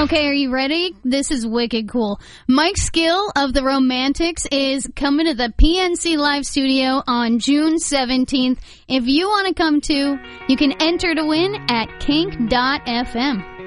Okay, are you ready? This is wicked cool. Mike Skill of the Romantics is coming to the PNC Live Studio on June 17th. If you want to come too, you can enter to win at kink.fm.